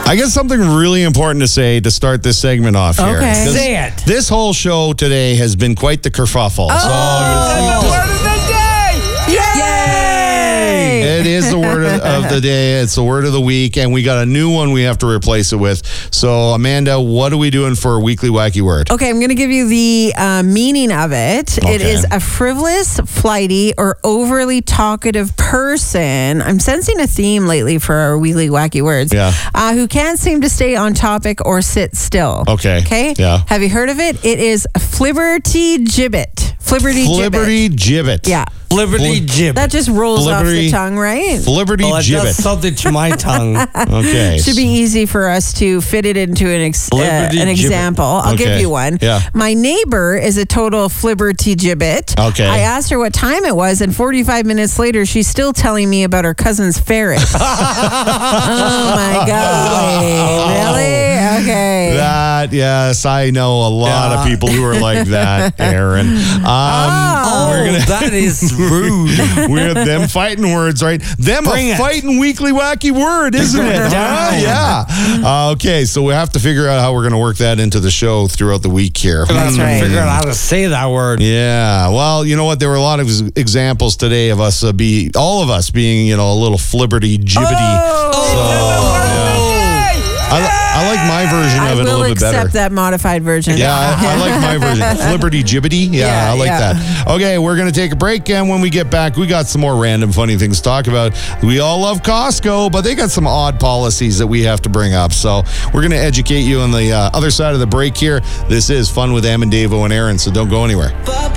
I got something really important to say to start this segment off here. Okay. Say it. This whole show today has been quite the kerfuffle. Word of the day! Yay! It is the word of the day. It's the word of the week, and we got a new one we have to replace it with. So, Amanda, what are we doing for a weekly wacky word? Okay, I'm going to give you the meaning of it. Okay. It is a frivolous, flighty, or overly talkative person. I'm sensing a theme lately for our weekly wacky words. Yeah. Who can't seem to stay on topic or sit still. Okay. Okay? Yeah. Have you heard of it? It is flibberty-gibbet. Flibberty-gibbet. Yeah. Liberty Gibbet. That just rolls off the Flibberty- tongue, right? Well, it does Flibberty-gibbet. something to my tongue. Okay. Should be easy for us to fit it into an Flibberty-gibbet. example. I'll give Okay. you one. Yeah. My neighbor is a total flibberty-gibbet. Okay. I asked her what time it was, and 45 minutes later, she's still telling me about her cousin's ferret. Oh, my God. Really? Okay. That, yes, I know a lot of people who are like that, Aaron. We're gonna that is rude. we're them fighting words, right? Them Bring a it. fighting weekly wacky word, isn't it? Yeah. Okay, so we have to figure out how we're going to work that into the show throughout the week here. That's right. Figure out how to say that word. Yeah. Well, you know what? There were a lot of examples today of us all of us being, a little flibberty gibbety. I like my version I of it a will little bit better. accept that modified version. Yeah, I like my version. Flibberty gibbety. Yeah, I like yeah. that. Okay, we're going to take a break, and when we get back, we got some more random funny things to talk about. We all love Costco, but they got some odd policies that we have to bring up. So we're going to educate you on the other side of the break here. This is Fun with Am and Davo and Aaron, so don't go anywhere.